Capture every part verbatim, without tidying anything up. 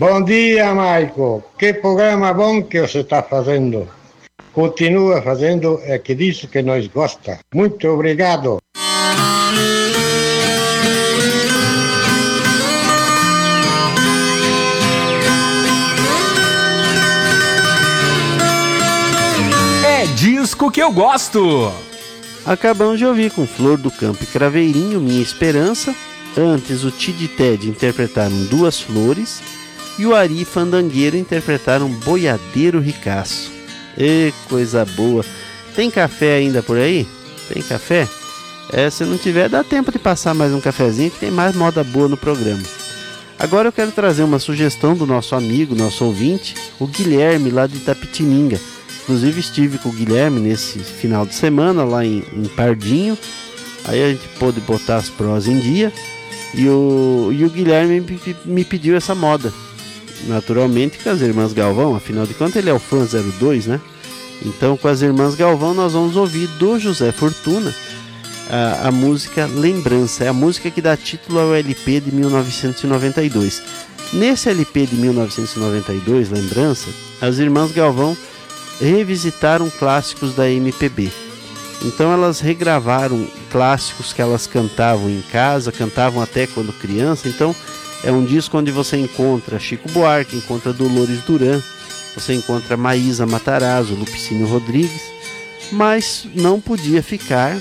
Bom dia, Maico. Que programa bom que você está fazendo. Continua fazendo, é que disso que nós gosta. Muito obrigado. É disco que eu gosto. Acabamos de ouvir com Flor do Campo e Craveirinho, Minha Esperança. Antes o Tid e Ted interpretaram Duas Flores e o Ari Fandangueiro interpretaram Boiadeiro Ricaço. E coisa boa. Tem café ainda por aí? Tem café? É, se não tiver, dá tempo de passar mais um cafezinho, que tem mais moda boa no programa. Agora eu quero trazer uma sugestão do nosso amigo, nosso ouvinte, o Guilherme, lá de Itapetininga. Inclusive estive com o Guilherme nesse final de semana lá em, em Pardinho. Aí a gente pôde botar as prós em dia. E o, e o Guilherme me, me pediu essa moda. Naturalmente com as Irmãs Galvão, afinal de contas ele é o fã zero dois, né? Então com as Irmãs Galvão nós vamos ouvir do José Fortuna a, a música Lembrança. É a música que dá título ao L P de mil novecentos e noventa e dois. Nesse L P de mil novecentos e noventa e dois, Lembrança, as Irmãs Galvão revisitaram clássicos da M P B. Então elas regravaram clássicos que elas cantavam em casa, cantavam até quando criança. Então é um disco onde você encontra Chico Buarque, encontra Dolores Duran, você encontra Maísa Matarazzo, Lupicínio Rodrigues, mas não podia ficar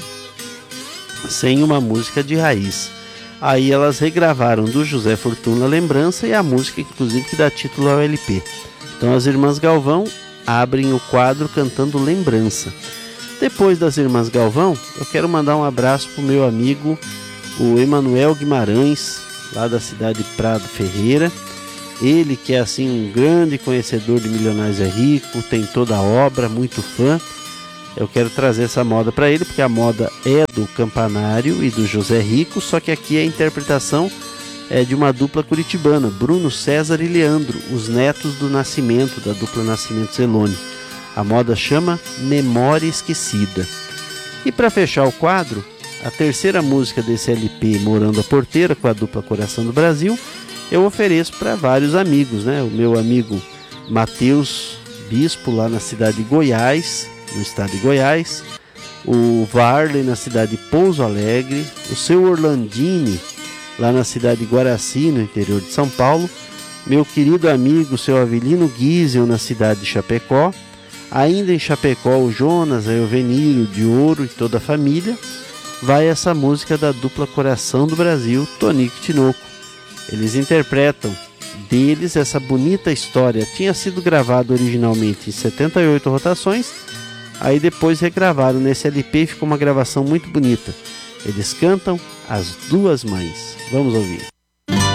sem uma música de raiz. Aí elas regravaram do José Fortuna Lembrança e a música inclusive que dá título ao L P. Então as Irmãs Galvão abrem o quadro cantando Lembrança. Depois das Irmãs Galvão, eu quero mandar um abraço para o meu amigo, o Emanuel Guimarães, lá da cidade de Prado Ferreira. Ele que é assim um grande conhecedor de Milionários é Rico, tem toda a obra, muito fã. Eu quero trazer essa moda para ele, porque a moda é do Campanário e do José Rico, só que aqui a interpretação é de uma dupla curitibana, Bruno César e Leandro, os netos do Nascimento, da dupla Nascimento Zeloni. A moda chama Memória Esquecida. E para fechar o quadro, a terceira música desse L P, Morando a Porteira, com a dupla Coração do Brasil, eu ofereço para vários amigos, né? O meu amigo Matheus Bispo, lá na cidade de Goiás, no estado de Goiás, o Varley, na cidade de Pouso Alegre, o seu Orlandini, lá na cidade de Guaraci, no interior de São Paulo, meu querido amigo, seu Avelino Giesel, na cidade de Chapecó, ainda em Chapecó, o Jonas, a Elveniro, de Ouro e toda a família. Vai essa música da dupla Coração do Brasil, Tonico e Tinoco. Eles interpretam deles essa bonita história. Tinha sido gravado originalmente em setenta e oito rotações, aí depois regravaram nesse L P e ficou uma gravação muito bonita. Eles cantam As Duas Mães. Vamos ouvir.